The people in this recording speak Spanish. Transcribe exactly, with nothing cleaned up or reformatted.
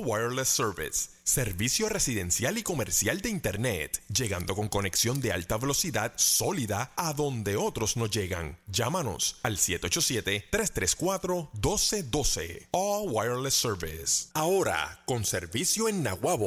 Wireless Service. Servicio residencial y comercial de Internet, llegando con conexión de alta velocidad sólida a donde otros no llegan. Llámanos al siete ocho siete, tres tres cuatro, uno dos uno dos. All Wireless Service. Ahora, con servicio en Naguabo.